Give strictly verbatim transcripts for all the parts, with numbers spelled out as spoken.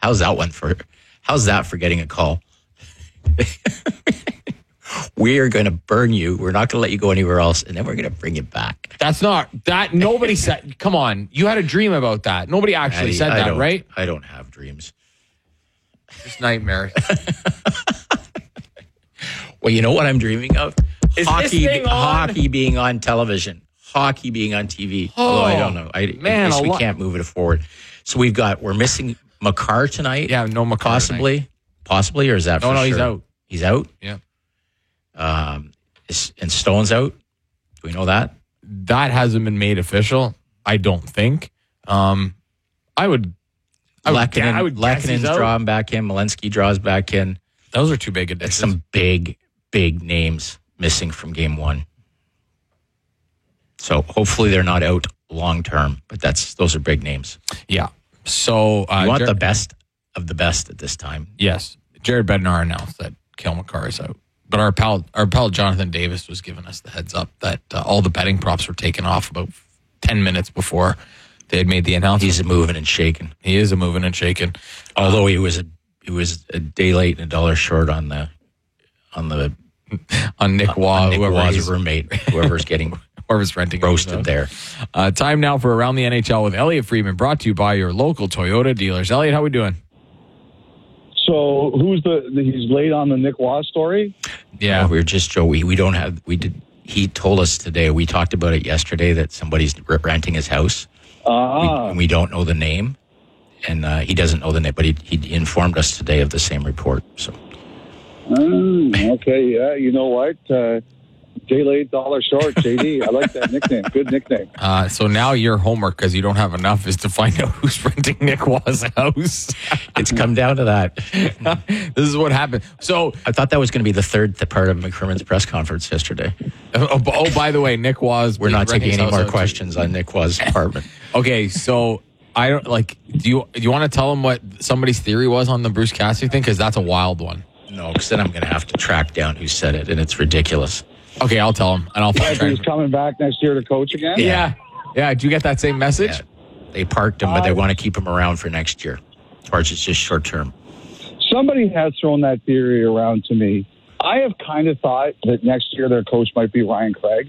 How's that one for? How's that for getting a call? We are going to burn you. We're not going to let you go anywhere else, and then we're going to bring you back. That's not that. Nobody said. Come on, you had a dream about that. Nobody actually I, said I that, right? I don't have dreams. Just nightmares. Well, you know what I'm dreaming of? Is hockey, this thing on? hockey being on television, hockey being on T V. Oh, although I don't know, I, man, I guess we lot. can't move it forward. So we've got we're missing Makar tonight. Yeah, no Makar possibly, tonight. possibly, or is that no, for no? sure? He's out. He's out. Yeah. Um, is, and Stone's out. Do we know that? That hasn't been made official. I don't think. Um, I would. I would, Lehkonen, I would guess he's Lehkonen's out. drawing back in. Malinsky draws back in. Those are two big That's additions. some big, big names missing from game one. So hopefully they're not out long term, but that's those are big names. Yeah. So uh, You want Jer- the best of the best at this time. Yes, Jared Bednar announced that Cale Makar is out, but our pal, our pal Jonathan Davis was giving us the heads up that uh, all the betting props were taken off about ten minutes before they had made the announcement. He's a moving and shaking. He is a moving and shaking. Although he was a he was a day late and a dollar short on the on the on Nick Waugh, on Nick whoever Waugh's he's- roommate, whoever's getting whoever's renting roasted his, uh, there. Uh, time now for Around the N H L with Elliot Friedman, brought to you by your local Toyota dealers. Elliot, how we doing? So who's the, the he's late on the Nick Waugh story? Yeah, we were just Joe. We, we don't have we did. He told us today. We talked about it yesterday that somebody's r- renting his house. Ah, We, and we don't know the name, and uh, he doesn't know the name, but he, he informed us today of the same report. So mm, okay, yeah. You know what? Uh, day late, dollar short. J D, I like that nickname. Good nickname. Uh, so now your homework, because you don't have enough, is to find out who's renting Nick Waugh's house. it's come down to that. This is what happened. So, I thought that was going to be the third th- part of McCrimmon's press conference yesterday. oh, oh, by the way, Nick Waugh's. We're not renting taking his any house more out too. questions on Nick Waugh's apartment. Okay, so I don't like. Do you do you want to tell him what somebody's theory was on the Bruce Cassidy thing? Because that's a wild one. No, because then I'm going to have to track down who said it, and it's ridiculous. Okay, I'll tell him, and I'll Yeah, try. he's coming back next year to coach again. Yeah, yeah. Do you get that same message? Yeah. They parked him, but they Uh, want to keep him around for next year. Or it's just short term. Somebody has thrown that theory around to me. I have kind of thought that next year their coach might be Ryan Craig.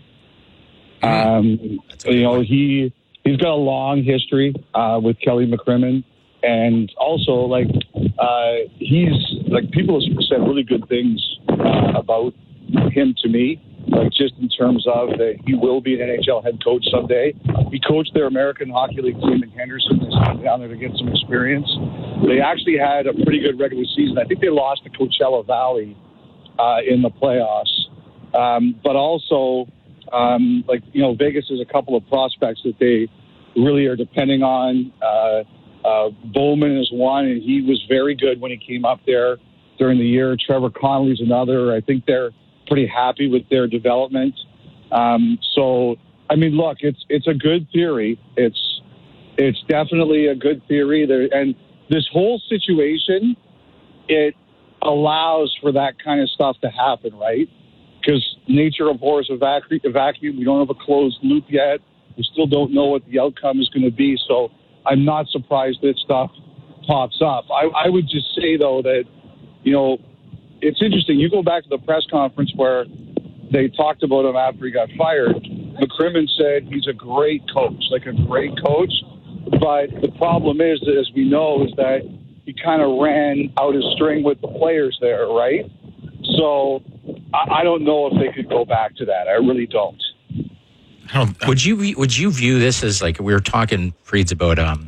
Um, That's a good you know, one. he he's got a long history uh, with Kelly McCrimmon, and also like uh, he's like people have said really good things uh, about him to me. Like just in terms of that he will be an N H L head coach someday. He coached their American Hockey League team in Henderson. They sent down there to get some experience. They actually had a pretty good regular season. I think they lost to Coachella Valley uh, in the playoffs. Um, but also, um, like, you know, Vegas has a couple of prospects that they really are depending on. Uh, uh, Bowman is one, and he was very good when he came up there during the year. Trevor Connolly's another. I think they're pretty happy with their development. Um, so, I mean, look, it's it's a good theory. It's it's definitely a good theory. There, and this whole situation, it allows for that kind of stuff to happen, right? Because nature abhors a vacuum. A vacuum. We don't have a closed loop yet. We still don't know what the outcome is going to be. So I'm not surprised that stuff pops up. I, I would just say, though, that, you know, it's interesting. You go back to the press conference where they talked about him after he got fired. McCrimmon said he's a great coach, like a great coach. But the problem is, as we know, is that he kind of ran out his string with the players there, right? So I, I don't know if they could go back to that. I really don't. I don't, Would you re- would you view this as like we were talking, Freeds, about um?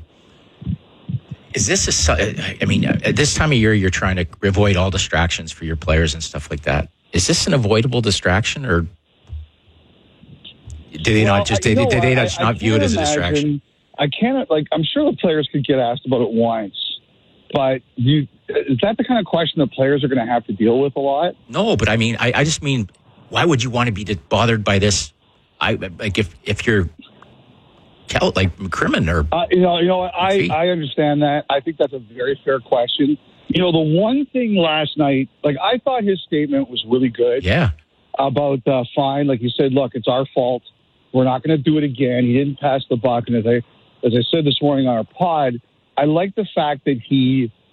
Is this a? su- I mean, at this time of year, you're trying to avoid all distractions for your players and stuff like that. Is this an avoidable distraction, or do they Well, not just I- you do, know do they what? just I- I not view it can't as a distraction? imagine- I can't, like, I'm sure the players could get asked about it once, but you, is that the kind of question that players are going to have to deal with a lot? No, but I mean, I, I just mean, why would you want to be bothered by this? I like if if you're Kel, like McCrimmon or Uh, you know, you know, I, Fee. I understand that. I think that's a very fair question. You know, the one thing last night, like, I thought his statement was really good yeah, about uh, fine. Like he said, look, it's our fault. We're not going to do it again. He didn't pass the buck. And as I, as I said this morning on our pod, I like the fact that he